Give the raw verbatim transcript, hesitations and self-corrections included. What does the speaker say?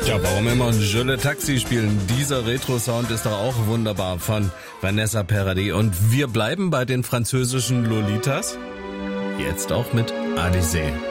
Tja, warum immer Je le Taxi spielen? Dieser Retro-Sound ist doch auch wunderbar von Vanessa Paradis. Und wir bleiben bei den französischen Lolitas. Jetzt auch mit Alizée.